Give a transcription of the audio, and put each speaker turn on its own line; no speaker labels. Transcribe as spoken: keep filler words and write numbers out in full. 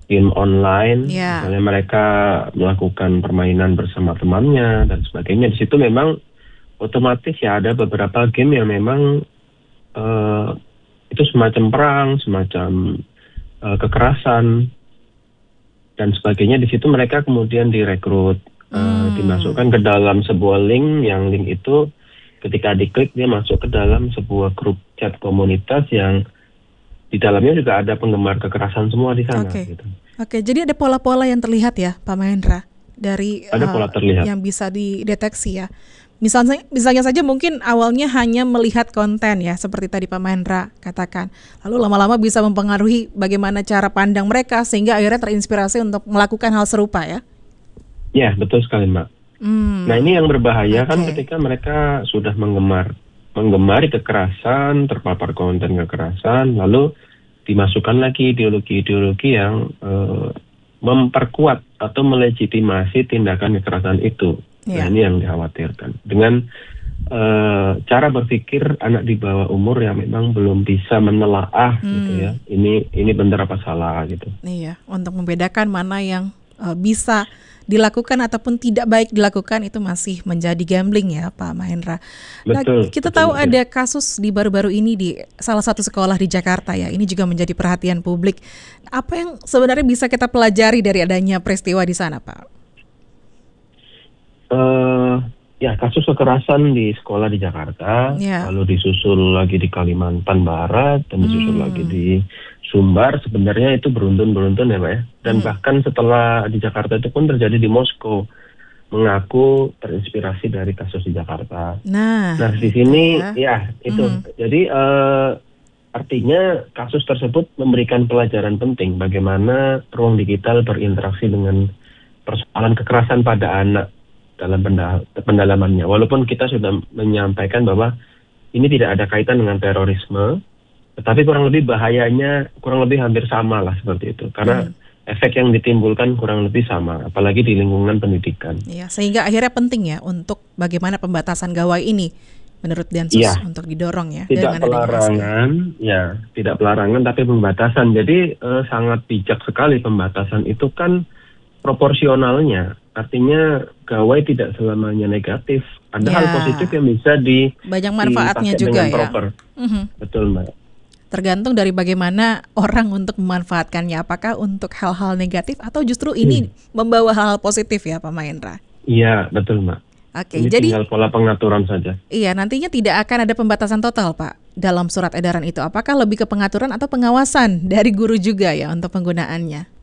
game online,
Ya.
misalnya mereka melakukan permainan bersama temannya dan sebagainya. Di situ memang otomatis ya ada beberapa game yang memang uh, itu semacam perang, semacam uh, kekerasan dan sebagainya. Di situ mereka kemudian direkrut, uh,
Hmm.
dimasukkan ke dalam sebuah link, yang link itu ketika diklik dia masuk ke dalam sebuah grup chat komunitas yang di dalamnya juga ada penggemar kekerasan semua di sana.
Oke.
Gitu.
Oke, jadi ada pola-pola yang terlihat ya, Pak Mahendra, dari
Ada pola
uh,
terlihat.
yang bisa dideteksi ya. Misalnya, misalnya saja mungkin awalnya hanya melihat konten ya, seperti tadi Pak Mahendra katakan. Lalu lama-lama bisa mempengaruhi bagaimana cara pandang mereka sehingga akhirnya terinspirasi untuk melakukan hal serupa ya.
Ya, betul sekali, Mbak.
Hmm.
Nah, ini yang berbahaya kan
Oke.
ketika mereka sudah menggemar menggemari kekerasan, terpapar konten kekerasan, lalu dimasukkan lagi ideologi-ideologi yang eh, memperkuat atau melegitimasi tindakan kekerasan itu. Nah,
Ya.
ini yang dikhawatirkan. Dengan uh, cara berpikir anak di bawah umur yang memang belum bisa menelaah
Hmm.
gitu ya. Ini ini benar apa salah gitu.
Iya, untuk membedakan mana yang uh, bisa dilakukan ataupun tidak baik dilakukan itu masih menjadi gambling ya, Pak Mahendra. Nah,
Betul.
kita
betul,
tahu
betul.
ada kasus di baru-baru ini di salah satu sekolah di Jakarta ya. Ini juga menjadi perhatian publik. Apa yang sebenarnya bisa kita pelajari dari adanya peristiwa di sana, Pak?
Uh, ya kasus kekerasan di sekolah di Jakarta,
Ya.
lalu disusul lagi di Kalimantan Barat dan disusul
Hmm.
lagi di Sumbar. Sebenarnya itu beruntun-beruntun ya, Pak ya. Dan
Hmm.
bahkan setelah di Jakarta itu pun terjadi di Moskow, mengaku terinspirasi dari kasus di Jakarta.
Nah,
Nah di
itu
sini
ya.
ya itu.
Mhm.
Jadi eh, artinya kasus tersebut memberikan pelajaran penting bagaimana ruang digital berinteraksi dengan persoalan kekerasan pada anak dalam penda- pendalamannya. Walaupun kita sudah menyampaikan bahwa ini tidak ada kaitan dengan terorisme, tetapi kurang lebih bahayanya kurang lebih hampir sama lah seperti itu. Karena
Hmm.
efek yang ditimbulkan kurang lebih sama, apalagi di lingkungan pendidikan.
Ya, sehingga akhirnya penting ya untuk bagaimana pembatasan gawai ini menurut Densus
Iya.
untuk didorong ya
Tidak
dengan adanya S G.
pelarangan, ya tidak pelarangan tapi pembatasan. Jadi eh, sangat bijak sekali pembatasan itu kan proporsionalnya. Artinya gawai tidak selamanya negatif. Ada
Ya.
hal positif yang bisa di
Banyak manfaatnya
dipakai
juga
dengan
ya.
proper.
Mhm.
Betul, Mbak.
Tergantung dari bagaimana orang untuk memanfaatkannya. Apakah untuk hal-hal negatif atau justru ini membawa hal-hal positif ya, Pak Mahendra?
Iya, betul, Mbak.
Oke,
Ini
jadi
tinggal pola pengaturan saja.
iya nantinya tidak akan ada pembatasan total, Pak, dalam surat edaran itu. Apakah lebih ke pengaturan atau pengawasan dari guru juga ya untuk penggunaannya?